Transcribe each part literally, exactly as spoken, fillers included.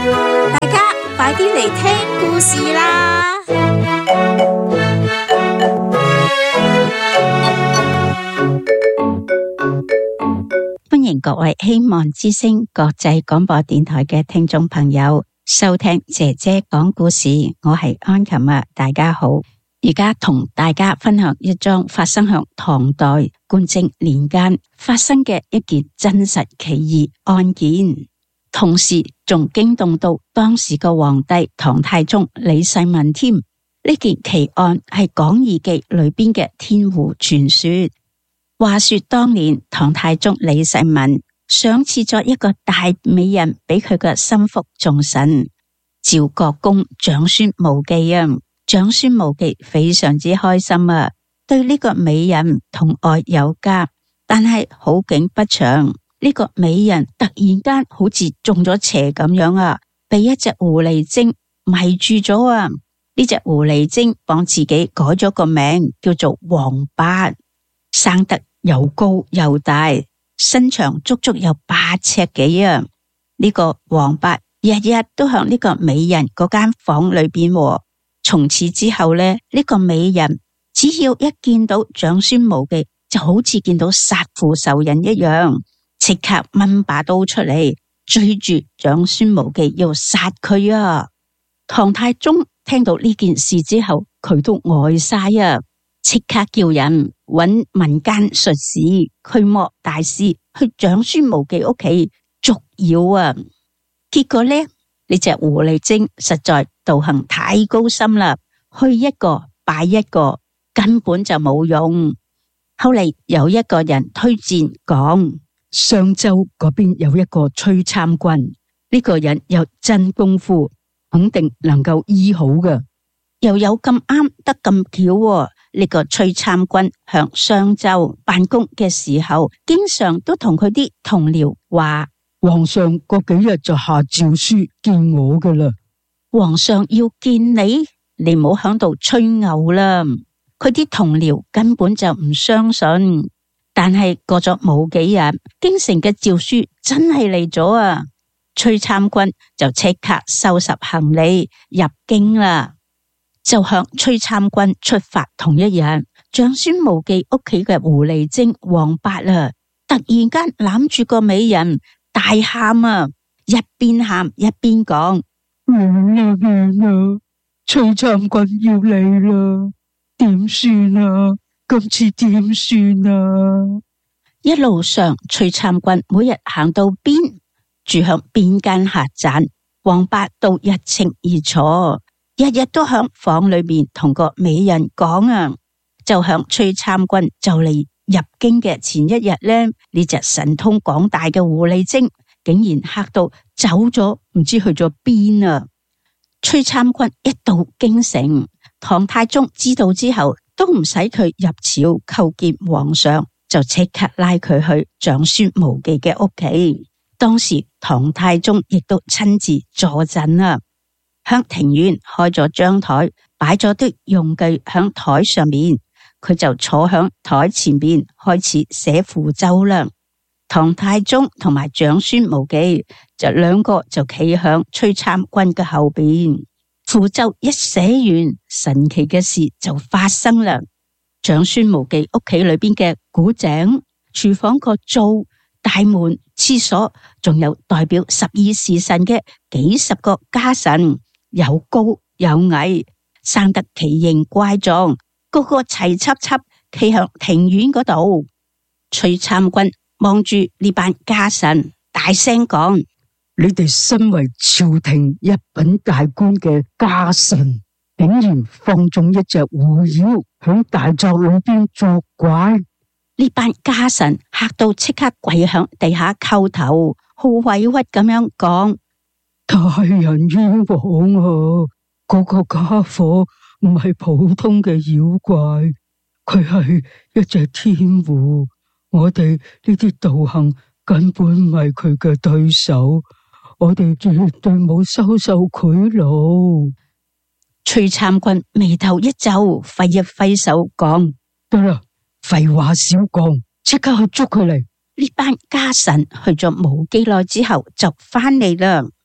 大家快啲嚟聽故事啦！歡迎各位希望之聲國際廣播電台嘅聽眾朋友收聽姐姐講故事，我係安琴啊，大家好。而家同大家分享一宗發生喺唐代觀政年間發生嘅一件真實奇異案件，同時仲驚動到當時嘅皇帝唐太宗李世民添。呢件奇案係《講義記》裏邊嘅天狐傳說。話說當年唐太宗李世民賞賜咗一個大美人俾佢嘅心腹眾臣趙國公長孫無忌啊。長孫無忌非常之開心啊，對呢個美人同愛有加。但係好景不長，呢、這個美人突然間好似中咗邪咁樣啊，被一隻狐狸精迷住咗啊！呢隻狐狸精幫自己改咗個名叫做王八，生得又高又大，身長足足有八尺幾啊！呢、這個王八日日都向呢個美人嗰間房裏邊喎。從此之後呢，呢、這個美人只要一見到長孫無忌，就好似見到殺父仇人一樣，即刻掹把刀出嚟追住長孫無忌要殺佢啊！唐太宗聽到呢件事之後，佢都呆晒啊！即刻叫人揾民間術士驅魔大師去長孫無忌屋企捉妖啊！結果呢，呢隻狐狸精實在道行太高深啦，去一個拜一個，根本就冇用。後嚟有一個人推薦講，商州嗰邊有一個崔參軍，呢個人有真功夫，肯定能夠醫好嘅。又有咁啱得咁巧，呢個崔參軍向商州辦公嘅時候，經常都同佢啲同僚話， 皇上過幾日就下詔書見我㗎啦。 皇上要見你，你唔好響度吹牛啦。佢啲同僚根本就唔相信，但係過咗冇幾日，京城嘅詔書真係嚟咗啊！崔參軍就即刻收拾行李入京啦。就向崔參軍出發同一日，長孫無忌屋企嘅狐狸精王八啊，突然間攬住個美人大喊啊，一邊喊一邊講。 完啦完啦，崔參軍要嚟啦，點算啊？今次點算啊？ 一路上，崔參軍每日行到邊，住響邊間客棧，王八都一清二楚，日日都響房裏面同個美人講啊。就響崔參軍就嚟入京嘅前一日呢，呢隻神通廣大嘅狐狸精竟然嚇到走咗，唔知去咗邊啊！崔參軍一到京城，唐太宗知道之後，都唔使佢入朝叩見皇上，就即刻拉佢去長孫無忌嘅屋企。當時唐太宗亦都親自坐鎮啊，向庭院開咗張台，擺咗啲用具響台上面，佢就坐響台前邊開始寫符咒啦。唐太宗同埋長孫無忌就兩個就企響崔參軍嘅後邊，符咒一寫完，神奇嘅事就發生啦。長孫無忌屋企裏邊嘅古井、廚房個灶、大門、廁所，仲有代表十二時辰嘅幾十個家臣，有高有矮，生得奇形怪狀，個個齊輯輯企響庭院嗰度。崔參軍望住呢班家臣，大聲講： 你哋身為朝廷一品大官嘅家臣，竟然放縱一隻狐妖響大宅裏邊作怪！ 呢班家臣嚇到即刻跪響地下叩頭，好委屈咁樣講： 大人冤枉啊！嗰個家伙唔係普通嘅妖怪，佢係一隻天狐。我哋呢啲道行根本唔係佢嘅對手，我哋絕對冇收受賄賂。 崔參軍眉頭一皺，揮一揮手講： 得啦，廢話少講，即刻去捉佢嚟。 呢班家臣去咗冇幾耐之後就翻嚟啦。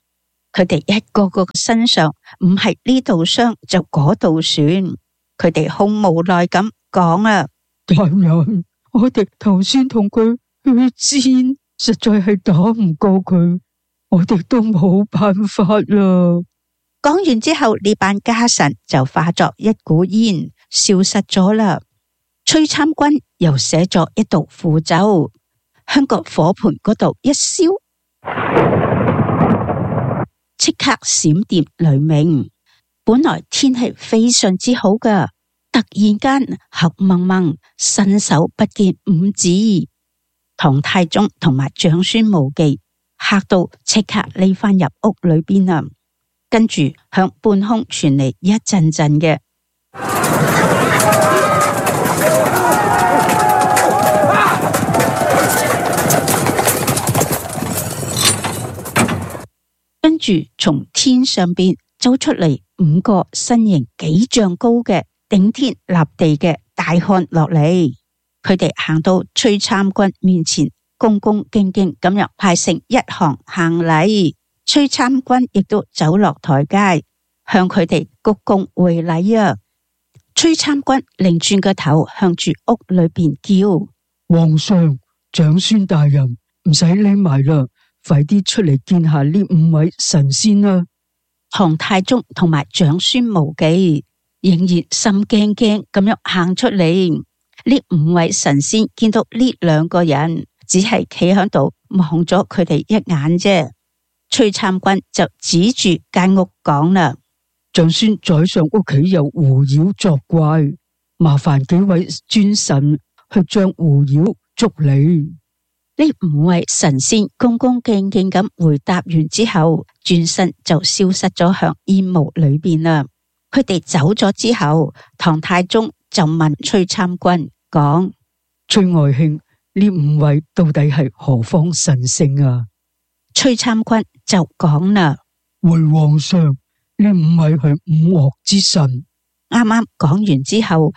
佢哋一個個身上唔係呢度傷就嗰度損，佢哋好無奈咁講啊， 大人，我哋頭先同佢血戰，實在係打唔過佢，我哋都冇辦法啦。 講完之後，呢班家臣就化作一股煙消失咗啦。崔參軍又寫咗一道符咒，向個火盆嗰度一燒，即刻閃電雷鳴。本來天氣非常之好噶，突然間黑蒙蒙，伸手不見五指。唐太宗同埋長孫無忌嚇到即刻匿翻入屋裏邊啦，跟住向半空傳嚟一陣陣嘅跟住從天上邊走出嚟五個身形幾丈高嘅頂天立地嘅大漢落嚟，佢哋行到崔參軍面前，恭恭敬敬咁樣排成一行行禮。崔參軍亦都走落台階，向佢哋鞠躬回禮啊！崔參軍擰轉個頭，向住屋裏邊叫： 皇上、長孫大人，唔使匿埋啦，快啲出嚟見下呢五位神仙啦！ 唐太宗同埋長孫無忌仍然心驚驚咁樣行出嚟。呢五位神仙見到呢兩個人，只係企喺度望咗佢哋一眼啫。崔參軍就指住間屋講啦： 長孫宰相屋企有狐妖作怪，麻煩幾位尊神去將狐妖捉嚟。 呢五位神仙恭恭敬敬咁回答完之後，轉身就消失咗向煙霧裏邊啦。佢哋走咗之後，唐太宗就問崔參軍講： 崔外卿，呢五位到底係何方神聖啊？ 崔參軍就講啦： 回皇上，呢五位係五岳之神。 啱啱講完之後，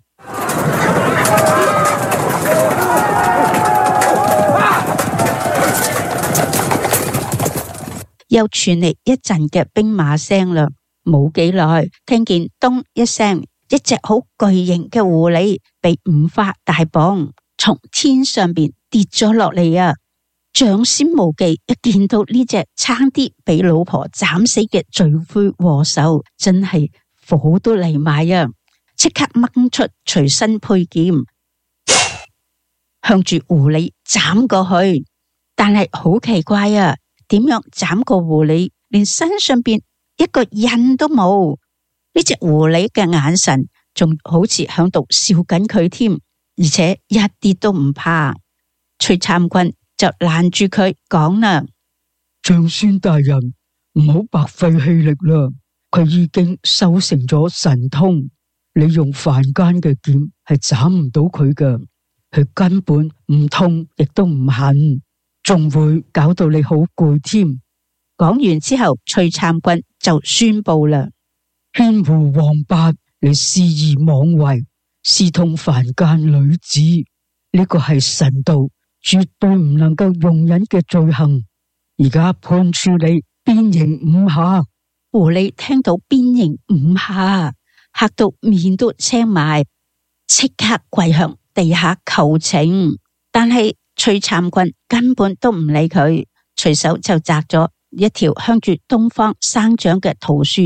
又傳嚟一陣嘅兵馬聲啦。冇幾耐，聽見咚一聲，一隻好巨型嘅狐狸被五花大綁，從天上邊跌咗落嚟啊！長孫無忌一見到呢隻差啲俾老婆斬死嘅罪魁禍首，真係火都嚟埋啊！即刻掹出隨身佩劍，向住狐狸斬過去。但係好奇怪啊，點樣斬個狐狸，連身上邊一個印都冇？呢隻狐狸嘅眼神仲好似響度笑緊佢添，而且一啲都唔怕。崔參軍就攔住佢講啦： 長孫大人，唔好白費氣力啦，佢已經修成咗神通，你用凡間嘅劍係斬唔到佢㗎，佢根本唔痛亦都唔痕，仲會搞到你好攰添。 講完之後，崔參軍就宣布啦： 天胡王八，你肆意妄為，私通凡間女子，呢個係神道，絕對唔能夠容忍嘅罪行。而家判處你鞭刑五下。 狐狸聽到鞭刑五下，嚇到面都青埋，即刻跪向地下求情。但係崔參軍根本都唔理佢，隨手就摘咗一條向住東方生長嘅桃樹